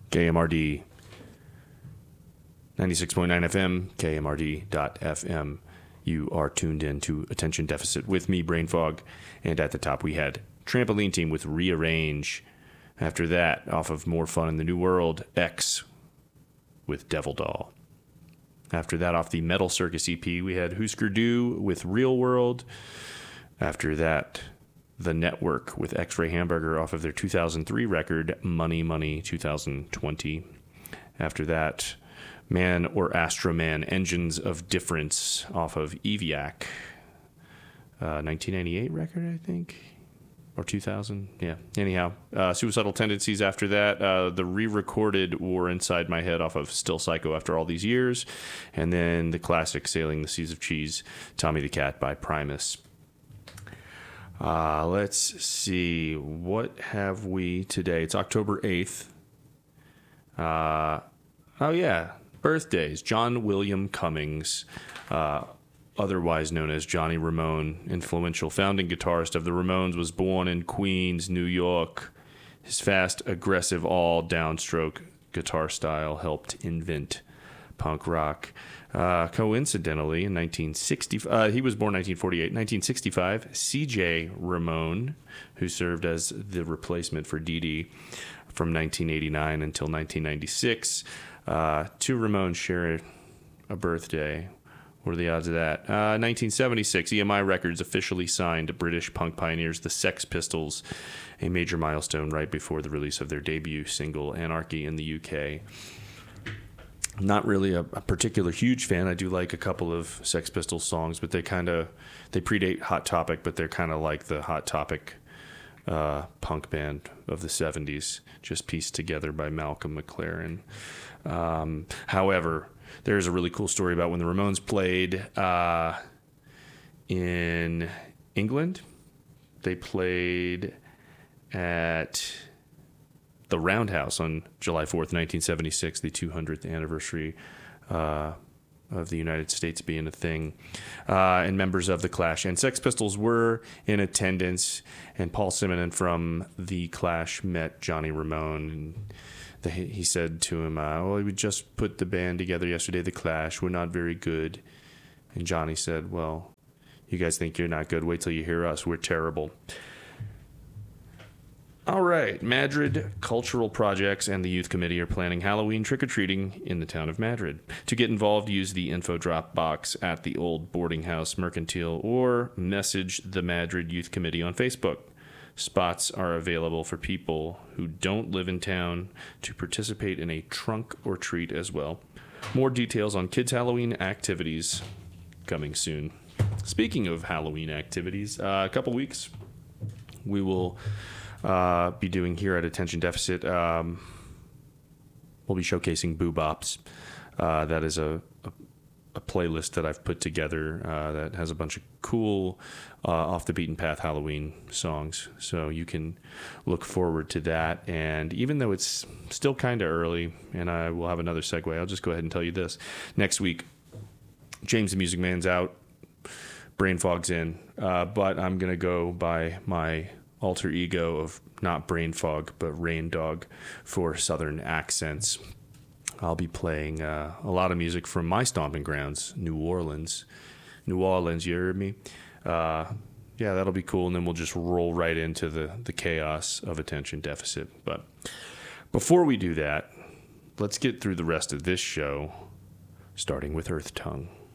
KMRD 96.9 FM, KMRD.FM. You are tuned in to Attention Deficit with me, Brain Fog. And at the top, we had Trampoline Team with Rearrange. After that, off of More Fun in the New World, X with Devil Doll. After that, off the Metal Circus EP, we had Husker Du with Real World. After that, The Network with X-Ray Hamburger off of their 2003 record, Money Money 2020. After that, Man or Astroman, Engines of Difference off of Eviac. 1998 record, I think. Or 2000. Yeah. Anyhow, Suicidal Tendencies after that. The re-recorded War Inside My Head off of Still Psycho After All These Years. And then the classic Sailing the Seas of Cheese, Tommy the Cat by Primus. Let's see. What have we today? It's October 8th. Oh, yeah. Birthdays. John William Cummings, otherwise known as Johnny Ramone, influential founding guitarist of the Ramones, was born in Queens, New York. His fast, aggressive, all-downstroke guitar style helped invent punk rock. Coincidentally, in 1965, he was born 1948. 1965, C.J. Ramone, who served as the replacement for Dee Dee from 1989 until 1996. Two Ramones share a birthday. What are the odds of that? 1976, EMI Records officially signed British punk pioneers the Sex Pistols, a major milestone right before the release of their debut single, Anarchy, in the UK. Not really a particular huge fan. I do like a couple of Sex Pistols songs, but they predate Hot Topic, but they're kind of like the Hot Topic punk band of the 70s, just pieced together by Malcolm McLaren. However, there's a really cool story about when the Ramones played in England. They played at the Roundhouse on July 4th, 1976, the 200th anniversary of the United States being a thing. And members of The Clash and Sex Pistols were in attendance, and Paul Simonon from The Clash met Johnny Ramone. And he said to him, well, we just put the band together yesterday, The Clash. We're not very good. And Johnny said, well, you guys think you're not good? Wait till you hear us. We're terrible. All right. Madrid Cultural Projects and the Youth Committee are planning Halloween trick-or-treating in the town of Madrid. To get involved, use the info drop box at the old boarding house Mercantile or message the Madrid Youth Committee on Facebook. Spots are available for people who don't live in town to participate in a trunk or treat as well. More details on kids' Halloween activities coming soon. Speaking of Halloween activities, a couple weeks we will be doing here at Attention Deficit. We'll be showcasing Boobops. That is a playlist that I've put together that has a bunch of cool off the beaten path Halloween songs, so you can look forward to that. And even though it's still kind of early, and I will have another segue, I'll just go ahead and tell you this. Next week, James the Music Man's out, Brain Fog's in, but I'm gonna go by my alter ego of not Brain Fog but Rain Dog for Southern accents. I'll be playing a lot of music from my stomping grounds, New Orleans. You heard me? Yeah, that'll be cool, and then we'll just roll right into the chaos of Attention Deficit. But before we do that, let's get through the rest of this show, starting with Earth Tongue.